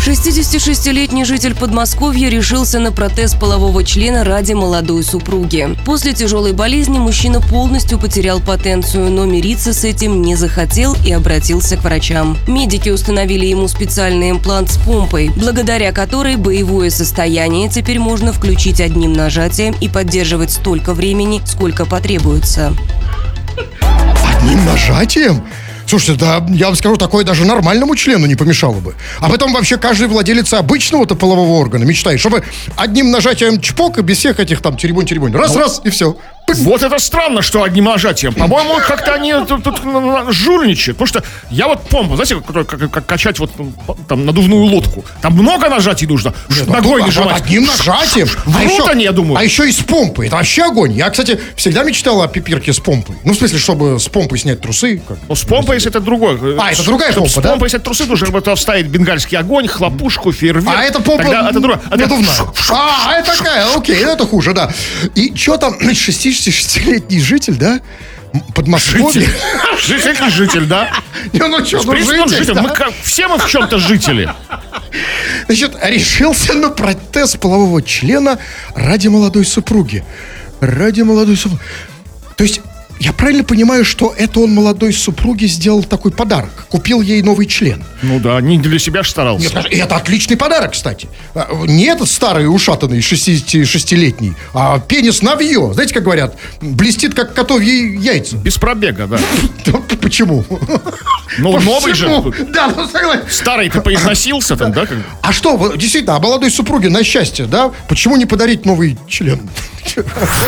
66-летний житель Подмосковья решился на протез полового члена ради молодой супруги. После тяжелой болезни мужчина полностью потерял потенцию, но мириться с этим не захотел и обратился к врачам. Медики установили ему специальный имплант с помпой, благодаря которой боевое состояние теперь можно включить одним нажатием и поддерживать столько времени, сколько потребуется. Одним нажатием? Слушайте, да, я вам скажу, такое даже нормальному члену не помешало бы. А потом вообще каждый владелец обычного-то полового органа мечтает, чтобы одним нажатием чпок и без всех этих там теребонь-теребонь. Раз, и все. Вот это странно, что одним нажатием. По-моему, как-то они тут жульничают. Потому что я вот помню, знаете, как качать вот там надувную лодку. Там много нажатий нужно. Ногой нажимать. Одним нажатием. Врут они, я думаю. А еще и с помпой. Это вообще огонь. Я, кстати, всегда мечтал о пипирке с помпой. Ну, в смысле, чтобы с помпой снять трусы. Ну, с помпой, если это другой. Это другая помпа, с помпой, если это трусы, нужно туда вставить бенгальский огонь, хлопушку, фейерверк. А это помпа надувная. Это такая, окей, это хуже, да. И что там, 66-летний житель, да? Подмосковье. Житель, да? Ну что, житель, да? Все мы в чем-то жители. Значит, решился на протез полового члена ради молодой супруги. То есть, я правильно понимаю, что это он молодой супруге сделал такой подарок? Купил ей новый член? Ну да, не для себя же старался. Нет, и это отличный подарок, кстати. Не этот старый ушатанный 66-летний, а пенис навье. Знаете, как говорят, блестит, как котовьи яйца. Без пробега, да. Почему? Ну, новый же. Да, ну согласен. Старый-то поизносился там, да? А что, действительно, молодой супруге на счастье, да? Почему не подарить новый член?